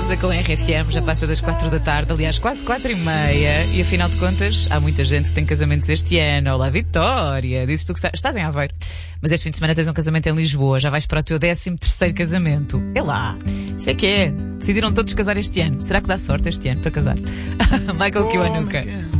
Casa com a RFM, já passa das 4 da tarde, aliás, quase 4h30. E afinal de contas, há muita gente que tem casamentos este ano. Olá, Vitória. Dizes tu que estás em Aveiro. Mas este fim de semana tens um casamento em Lisboa. Já vais para o teu 13º casamento. É lá. Isso é que é. Decidiram todos casar este ano. Será que dá sorte este ano para casar? Michael Kiwanuka.